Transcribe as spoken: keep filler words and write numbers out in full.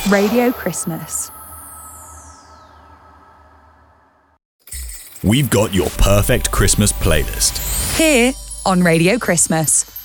Radio Christmas. We've got your perfect Christmas playlist. Here on Radio Christmas.